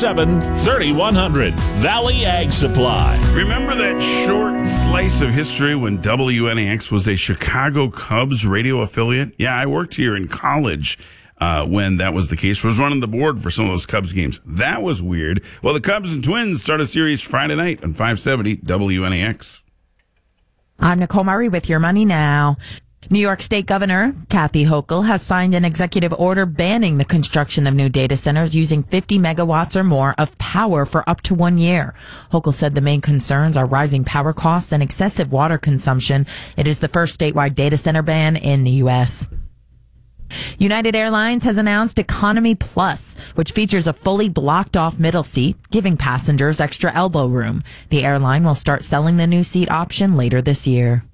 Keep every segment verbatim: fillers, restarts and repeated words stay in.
seven, three one hundred. Valley Ag Supply. Remember that short slice of history when W N A X was a Chicago Cubs radio affiliate? Yeah, I worked here in college uh, when that was the case. I was running the board for some of those Cubs games. That was weird. Well, the Cubs and Twins start a series Friday night on five seventy W N A X. I'm Nicole Murray with Your Money Now. New York State Governor Kathy Hochul has signed an executive order banning the construction of new data centers using fifty megawatts or more of power for up to one year. Hochul said the main concerns are rising power costs and excessive water consumption. It is the first statewide data center ban in the U S. United Airlines has announced Economy Plus, which features a fully blocked-off middle seat, giving passengers extra elbow room. The airline will start selling the new seat option later this year.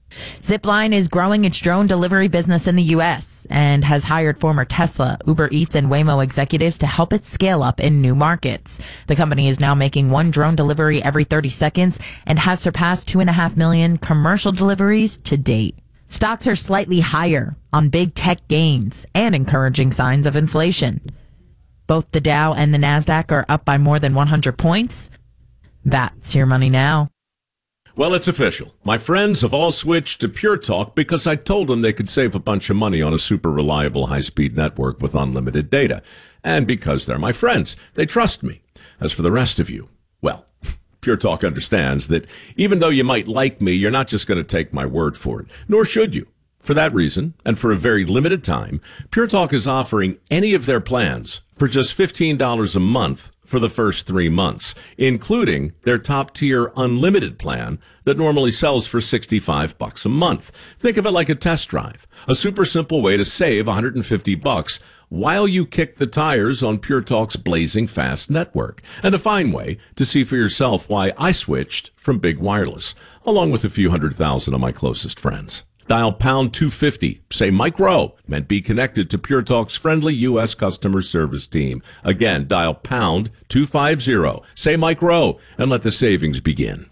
Zipline is growing its drone delivery business in the U S and has hired former Tesla, Uber Eats, and Waymo executives to help it scale up in new markets. The company is now making one drone delivery every thirty seconds and has surpassed two and a half million commercial deliveries to date. Stocks are slightly higher on big tech gains and encouraging signs of inflation. Both the Dow and the Nasdaq are up by more than one hundred points. That's Your Money Now. Well, it's official. My friends have all switched to Pure Talk because I told them they could save a bunch of money on a super reliable high-speed network with unlimited data. And because they're my friends, they trust me. As for the rest of you, well, Pure Talk understands that even though you might like me, you're not just going to take my word for it, nor should you. For that reason, and for a very limited time, Pure Talk is offering any of their plans for just fifteen dollars a month for the first three months, including their top-tier unlimited plan that normally sells for sixty-five bucks a month. Think of it like a test drive, a super simple way to save one hundred fifty bucks while you kick the tires on Pure Talk's blazing fast network, and a fine way to see for yourself why I switched from big wireless, along with a few hundred thousand of my closest friends. Dial pound two fifty, say Mike Rowe, and be connected to Pure Talk's friendly U S customer service team. Again, dial pound two fifty, say Mike Rowe, and let the savings begin.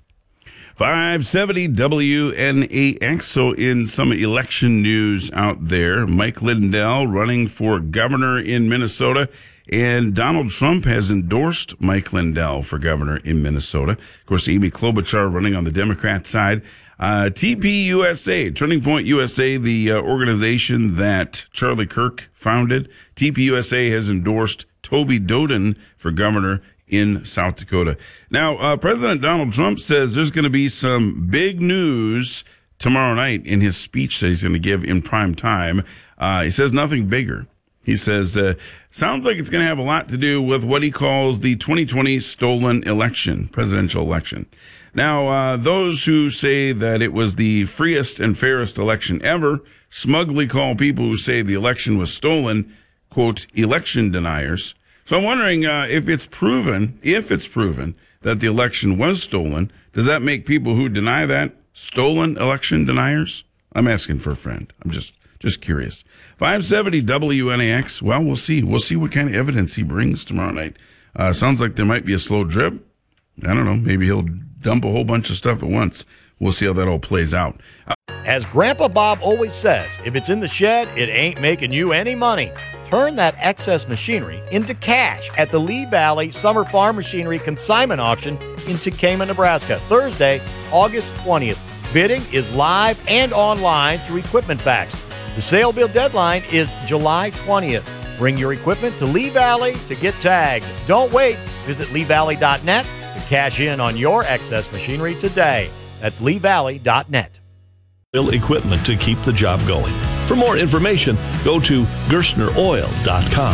five seventy W N A X. So in some election news out there, Mike Lindell running for governor in Minnesota, and Donald Trump has endorsed Mike Lindell for governor in Minnesota. Of course, Amy Klobuchar running on the Democrat side. Uh, T P U S A, Turning Point U S A, the uh, organization that Charlie Kirk founded. T P U S A has endorsed Toby Doden for governor in South Dakota. Now, uh, President Donald Trump says there's going to be some big news tomorrow night in his speech that he's going to give in prime time. Uh, he says nothing bigger. He says, uh, sounds like it's going to have a lot to do with what he calls the twenty twenty stolen election, presidential election. Now, uh, those who say that it was the freest and fairest election ever smugly call people who say the election was stolen, quote, election deniers. So I'm wondering uh, if it's proven, if it's proven that the election was stolen, does that make people who deny that stolen election deniers? I'm asking for a friend. I'm just just curious. five seventy W N A X. Well, we'll see. We'll see what kind of evidence he brings tomorrow night. Uh, sounds like there might be a slow drip. I don't know. Maybe he'll dump a whole bunch of stuff at once. We'll see how that all plays out. Uh, As Grandpa Bob always says, if it's in the shed, it ain't making you any money. Turn that excess machinery into cash at the Lee Valley Summer Farm Machinery Consignment Auction in Tekamah, Nebraska, Thursday, August twentieth. Bidding is live and online through Equipment Facts. The sale bid deadline is July twentieth. Bring your equipment to Lee Valley to get tagged. Don't wait. Visit lee valley dot net to cash in on your excess machinery today. That's lee valley dot net. Equipment to keep the job going. For more information, go to gerstner oil dot com.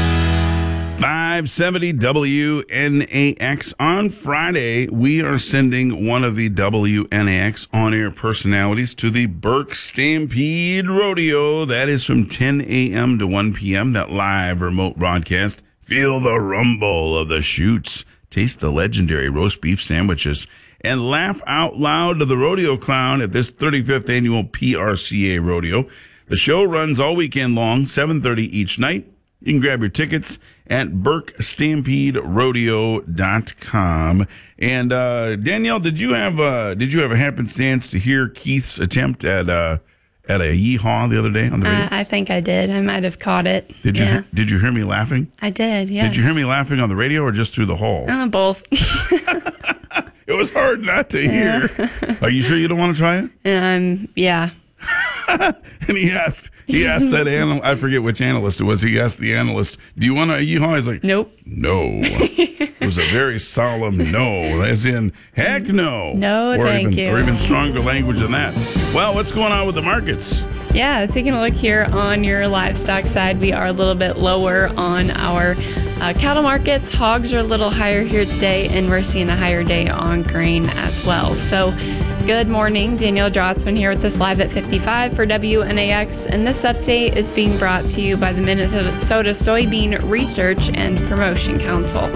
five seventy W N A X. On Friday, we are sending one of the W N A X on-air personalities to the Burke Stampede Rodeo. That is from ten a.m. to one p.m., that live remote broadcast. Feel the rumble of the chutes. Taste the legendary roast beef sandwiches. And laugh out loud to the rodeo clown at this thirty-fifth annual P R C A rodeo. The show runs all weekend long, seven thirty each night. You can grab your tickets at burke stampede rodeo dot com. And uh, Danielle, did you have uh, did you have a happenstance to hear Keith's attempt at uh, at a yeehaw the other day on the radio? Uh, I think I did. I might have caught it. Did you Yeah. Did you hear me laughing? I did, yeah. Did you hear me laughing on the radio or just through the hall? Uh, both. It was hard not to hear. Are you sure you don't want to try it? um, yeah. And he asked, he asked that analyst, I forget which analyst it was. He asked the analyst, "Do you want a yeehaw?" He's like, Nope. "No." It was a very solemn no, as in heck no. No, or thank even, you. Or even stronger language than that. Well, what's going on with the markets? Yeah, taking a look here on your livestock side, we are a little bit lower on our uh, cattle markets. Hogs are a little higher here today, and we're seeing a higher day on grain as well. So, good morning. Danielle Drotzman here with this live at fifty-five for W N A X, and this update is being brought to you by the Minnesota Soybean Research and Promotion Council.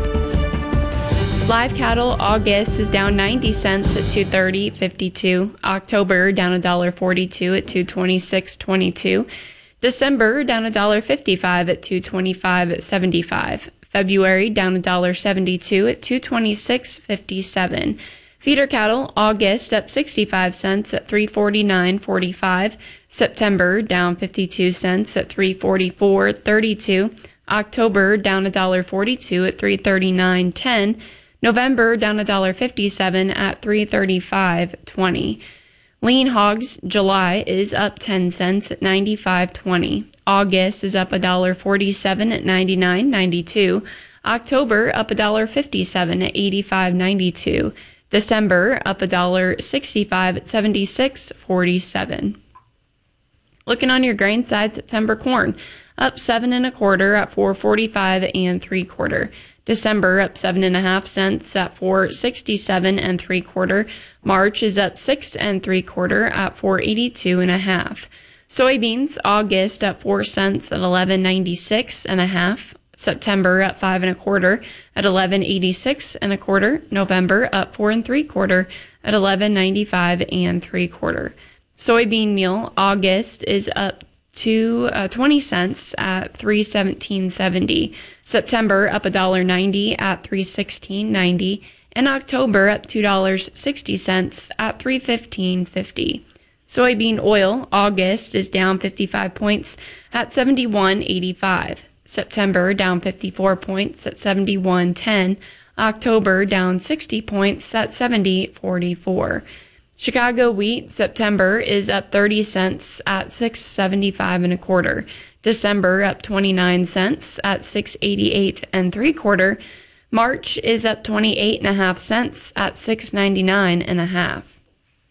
Live cattle, August is down ninety cents at two thirty fifty-two. October down one dollar forty-two at two twenty-six twenty-two. December down one dollar fifty-five at two twenty-five seventy-five. February down one dollar seventy-two at two twenty-six fifty-seven. Feeder cattle, August up sixty-five cents at three forty-nine forty-five. September down fifty-two cents at three forty-four thirty-two. October down one dollar forty-two at three thirty-nine ten. November down one dollar fifty-seven at three thirty-five twenty. Lean hogs, July is up ten cents at ninety-five twenty. August is up one dollar forty-seven at ninety-nine ninety-two. October up one dollar fifty-seven at eighty-five ninety-two. December up one dollar sixty-five at seventy-six forty-seven. Looking on your grain side, September corn up seven and a quarter at four forty-five and three quarter. December up seven and a half cents at four sixty-seven and three quarter. March is up six and three quarter at four eighty-two and a half. Soybeans, August up four cents at eleven ninety-six and a half. September up five and a quarter at eleven eighty-six and a quarter. November up four and three quarter at eleven ninety-five and three quarter. Soybean meal, August is up to uh, twenty cents at three seventeen seventy. September up one dollar ninety at three sixteen ninety. And October up two dollars sixty cents at three fifteen fifty. Soybean oil, August is down fifty-five points at seventy-one eighty-five. September down fifty-four points at seventy-one ten. October down sixty points at seventy forty-four. Chicago wheat, September is up thirty cents at six seventy-five and a quarter. December up twenty-nine cents at six eighty-eight and three quarter. March is up twenty-eight and a half cents at six ninety-nine and a half.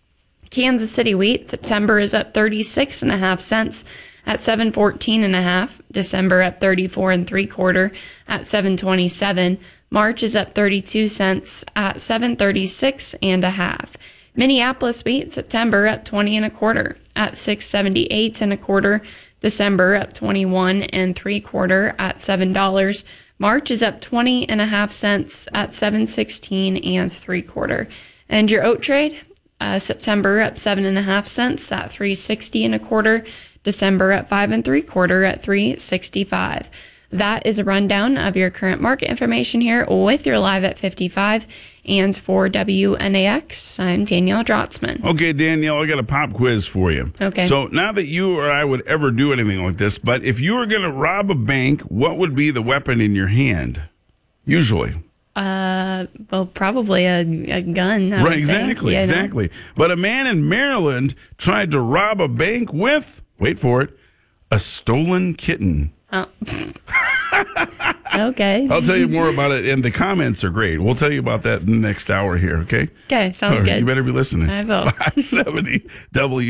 Kansas City wheat, September is up thirty-six and a half cents at seven fourteen and a half. December up thirty-four and three quarter at seven twenty-seven. March is up thirty-two cents at seven thirty-six and a half. Minneapolis wheat, September up twenty and a quarter at six seventy-eight and a quarter. December up twenty-one and three quarter at seven dollars. March is up twenty and a half cents at seven sixteen and three quarter. And your oat trade, uh, September up seven and a half cents at three sixty and a quarter. December up five and three quarter at three sixty-five. That is a rundown of your current market information here with your Live at fifty-five. And for W N A X, I'm Danielle Drotzman. Okay, Danielle, I got a pop quiz for you. Okay. So not that you or I would ever do anything like this, but if you were going to rob a bank, what would be the weapon in your hand? Usually. Uh, well, probably a, a gun. I Right, would exactly, think, you know? exactly. But a man in Maryland tried to rob a bank with, wait for it, a stolen kitten. Oh. Okay. I'll tell you more about it, and the comments are great. We'll tell you about that in the next hour here, okay? Okay, sounds All right, good. you better be listening. I will. five seventy W